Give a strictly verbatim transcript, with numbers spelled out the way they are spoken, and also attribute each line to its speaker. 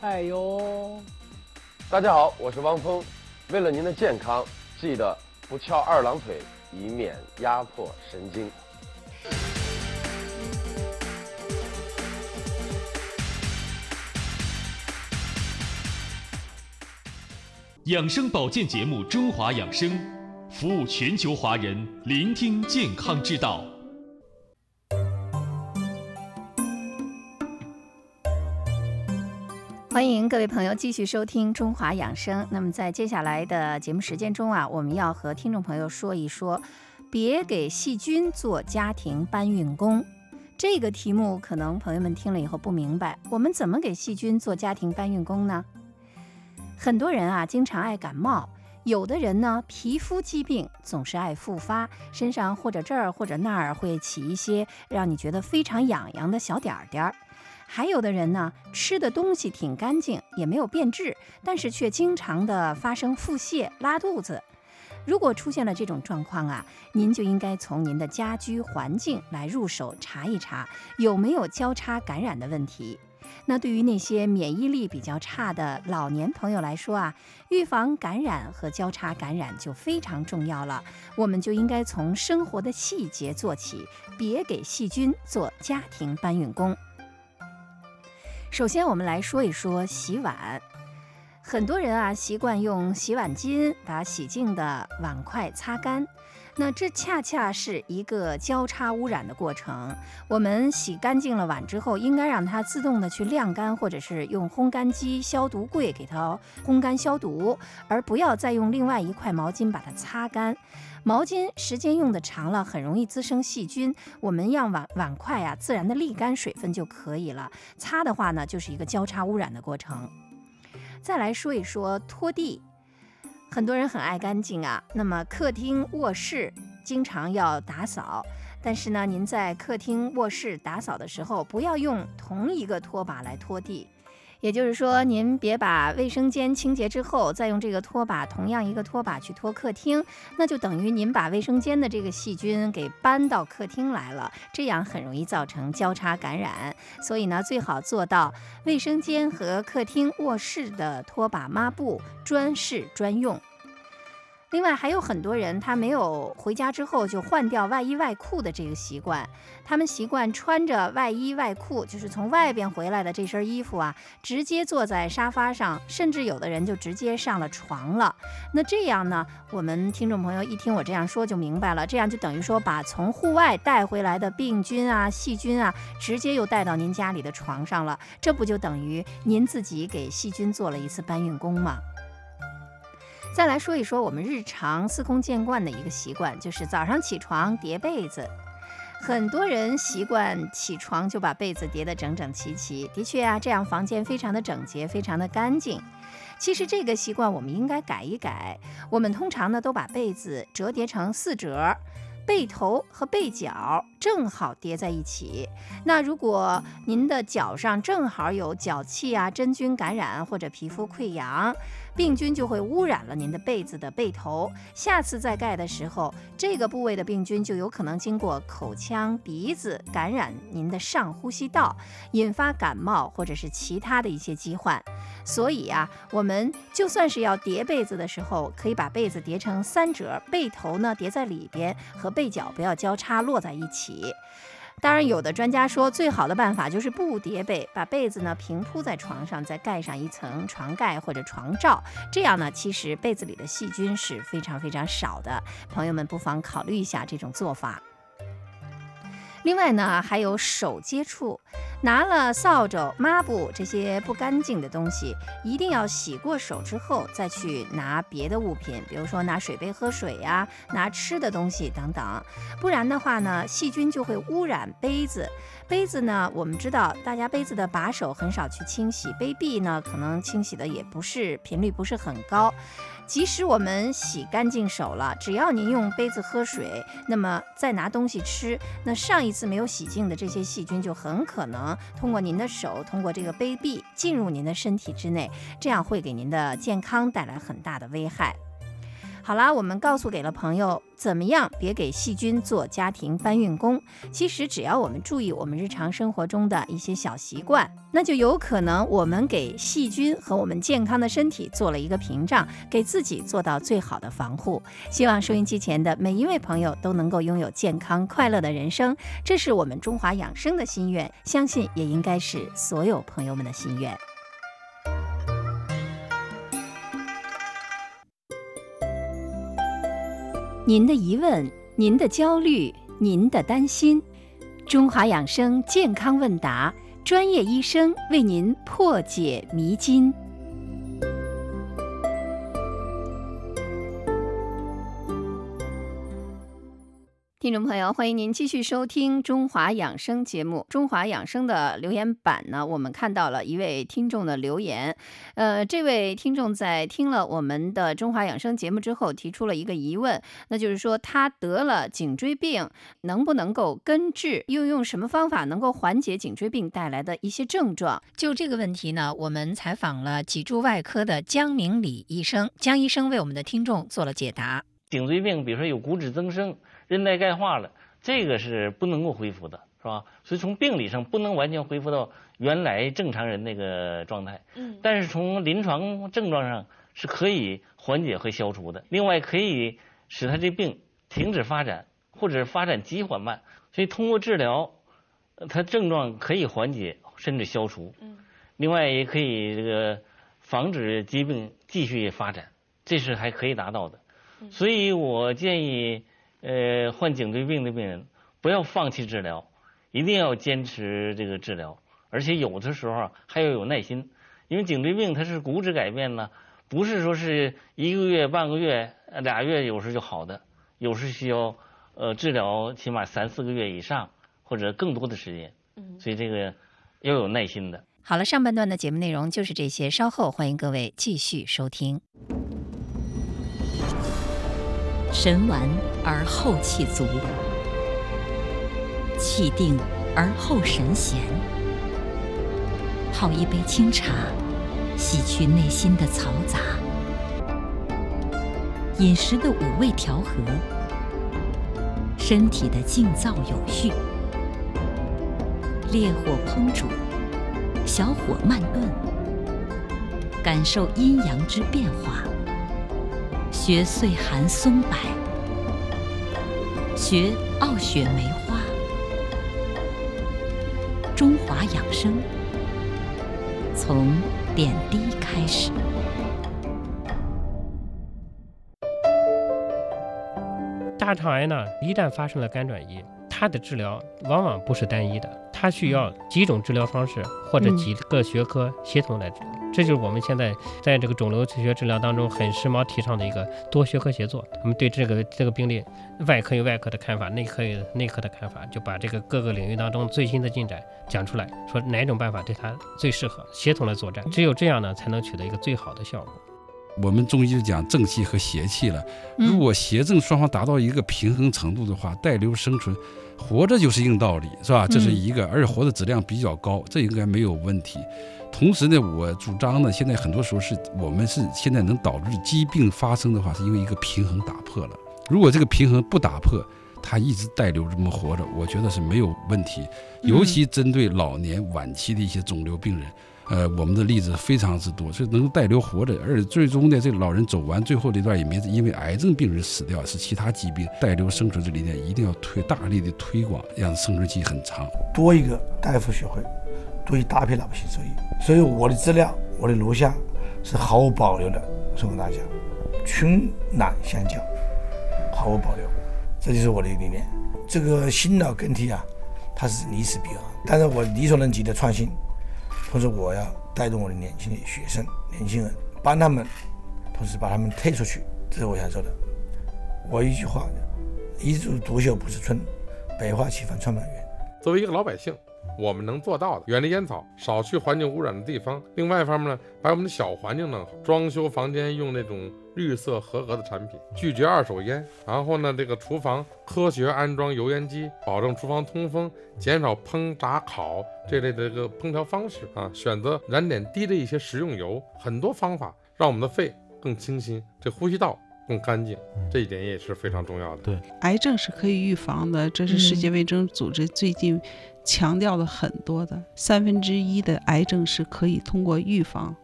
Speaker 1: 哎呦，
Speaker 2: 大家好，我是汪峰。为了您的健康，记得不翘二郎腿，以免压迫神经。
Speaker 3: 养生保健节目《中华养生》，服务全球华人，聆听健康之道。
Speaker 4: 欢迎各位朋友继续收听中华养生。那么在接下来的节目时间中啊，我们要和听众朋友说一说，别给细菌做家庭搬运工。这个题目可能朋友们听了以后不明白，我们怎么给细菌做家庭搬运工呢？很多人啊，经常爱感冒，有的人呢，皮肤疾病总是爱复发，身上或者这儿或者那儿会起一些让你觉得非常痒痒的小点点。还有的人呢，吃的东西挺干净，也没有变质，但是却经常的发生腹泻、拉肚子。如果出现了这种状况啊，您就应该从您的家居环境来入手查一查，有没有交叉感染的问题。那对于那些免疫力比较差的老年朋友来说啊，预防感染和交叉感染就非常重要了。我们就应该从生活的细节做起，别给细菌做家庭搬运工。首先我们来说一说洗碗。很多人啊习惯用洗碗巾把洗净的碗筷擦干，那这恰恰是一个交叉污染的过程。我们洗干净了碗之后，应该让它自动的去晾干，或者是用烘干机、消毒柜给它烘干消毒，而不要再用另外一块毛巾把它擦干。毛巾时间用的长了，很容易滋生细菌。我们让碗碗筷啊自然的沥干水分就可以了。擦的话呢，就是一个交叉污染的过程。再来说一说拖地，很多人很爱干净啊。那么客厅、卧室经常要打扫，但是呢，您在客厅、卧室打扫的时候，不要用同一个拖把来拖地。也就是说，您别把卫生间清洁之后，再用这个拖把，同样一个拖把去拖客厅，那就等于您把卫生间的这个细菌给搬到客厅来了，这样很容易造成交叉感染。所以呢，最好做到卫生间和客厅、卧室的拖把、抹布专事专用。另外还有很多人他没有回家之后就换掉外衣外裤的这个习惯，他们习惯穿着外衣外裤，就是从外边回来的这身衣服啊，直接坐在沙发上，甚至有的人就直接上了床了。那这样呢，我们听众朋友一听我这样说就明白了，这样就等于说把从户外带回来的病菌啊、细菌啊，直接又带到您家里的床上了，这不就等于您自己给细菌做了一次搬运工吗？再来说一说我们日常司空见惯的一个习惯，就是早上起床叠被子。很多人习惯起床就把被子叠得整整齐齐，的确啊，这样房间非常的整洁，非常的干净。其实这个习惯我们应该改一改。我们通常呢都把被子折叠成四折，被头和被角正好叠在一起。那如果您的脚上正好有脚气啊、真菌感染或者皮肤溃疡，病菌就会污染了您的被子的被头。下次再盖的时候，这个部位的病菌就有可能经过口腔、鼻子感染您的上呼吸道，引发感冒或者是其他的一些疾患。所以啊，我们就算是要叠被子的时候，可以把被子叠成三折，被头呢叠在里边，和被角不要交叉落在一起。当然，有的专家说，最好的办法就是不叠被，把被子呢平铺在床上，再盖上一层床盖或者床罩。这样呢，其实被子里的细菌是非常非常少的。朋友们不妨考虑一下这种做法。另外呢，还有手接触，拿了扫帚、抹布这些不干净的东西，一定要洗过手之后再去拿别的物品，比如说拿水杯喝水呀、啊，拿吃的东西等等。不然的话呢，细菌就会污染杯子。杯子呢，我们知道大家杯子的把手很少去清洗，杯壁呢可能清洗的也不是频率不是很高。即使我们洗干净手了，只要您用杯子喝水，那么再拿东西吃，那上一次没有洗净的这些细菌就很可能通过您的手，通过这个杯壁进入您的身体之内，这样会给您的健康带来很大的危害。 好啦，我们告诉给了朋友怎么样别给细菌做家庭搬运工。其实只要我们注意我们日常生活中的一些小习惯，那就有可能我们给细菌和我们健康的身体做了一个屏障，给自己做到最好的防护。希望收音机前的每一位朋友都能够拥有健康快乐的人生，这是我们中华养生的心愿，相信也应该是所有朋友们的心愿。您的疑问，您的焦虑，您的担心，中华养生健康问答，专业医生为您破解迷津。听众朋友，欢迎您继续收听中华养生节目。中华养生的留言板呢，我们看到了一位听众的留言。呃，这位听众在听了我们的中华养生节目之后，提出了一个疑问，那就是说他得了颈椎病，能不能够根治？又用什么方法能够缓解颈椎病带来的一些症状？就这个问题呢，我们采访了脊柱外科的江明礼医生，江医生为我们的听众做了解答。
Speaker 1: 颈椎病，比如说有骨质增生、韧带钙化了，这个是不能够恢复的，是吧？所以从病理上不能完全恢复到原来正常人那个状态。嗯，但是从临床症状上是可以缓解和消除的。另外，可以使他这病停止发展，或者发展极缓慢。所以通过治疗，他症状可以缓解甚至消除。嗯，另外也可以这个防止疾病继续发展，这是还可以达到的。所以我建议，呃，患颈椎病的病人不要放弃治疗，一定要坚持这个治疗，而且有的时候还要有耐心，因为颈椎病它是骨质改变呢，不是说是一个月、半个月、俩月有时就好的，有时需要呃治疗起码三四个月以上或者更多的时间，所以这个要有耐心的。
Speaker 4: 好了，上半段的节目内容就是这些，稍后欢迎各位继续收听。
Speaker 5: 神完而后气足，气定而后神闲。泡一杯清茶，洗去内心的嘈杂。饮食的五味调和，身体的静躁有序。烈火烹煮，小火慢炖，感受阴阳之变化。学岁寒松柏，学傲雪梅花。中华养生，从点滴开始。
Speaker 6: 大肠癌呢，一旦发生了肝转移，它的治疗往往不是单一的，它需要几种治疗方式或者几个学科协同来治疗。嗯，这就是我们现在在这个肿瘤学治疗当中很时髦提倡的一个多学科协作。我们对这个这个病例，外科有外科的看法，内科有内科的看法，就把这个各个领域当中最新的进展讲出来，说哪种办法对它最适合，协同来作战。只有这样呢，才能取得一个最好的效果。
Speaker 7: 我们中医就讲正气和邪气了，如果邪正双方达到一个平衡程度的话，带瘤生存，活着就是硬道理，是吧？这是一个，而且活的质量比较高，这应该没有问题。同时呢，我主张呢，现在很多时候是我们是现在能导致疾病发生的话，是因为一个平衡打破了。如果这个平衡不打破，它一直带瘤这么活着，我觉得是没有问题。尤其针对老年晚期的一些肿瘤病人，呃，我们的例子非常之多，所以能带瘤活着，而且最终呢，这个老人走完最后这段也没因为癌症病人死掉，是其他疾病。带瘤生存这理念一定要推大力的推广，让生存期很长。
Speaker 8: 多一个大夫学会，对一大批老百姓受益。所以我的资料，我的录像是毫无保留的送给大家，群难相交，毫无保留，这就是我的理念。这个心脑更替啊，它是离死必然，但是我力所能及的创新。同时我要带动我的年轻的学生年轻人，帮他们，同时把他们推出去，这是我想说的。我一句话，一枝独秀不是春，百花齐放创满园。
Speaker 9: 作为一个老百姓，我们能做到的，远离烟草，少去环境污染的地方。另外一方面呢，把我们的小环境弄好，装修房间用那种绿色合格的产品，拒绝二手烟。然后呢，这个厨房科学安装油烟机，保证厨房通风，减少烹炸烤这类的这个烹调方式啊，选择燃点低的一些食用油，很多方法让我们的肺更清新，这呼吸道更干净，这一点也是非常重要的。
Speaker 10: 对，癌症是可以预防的，这是世界卫生组织最近强调的很多的，三分之一的癌症是可以通过预防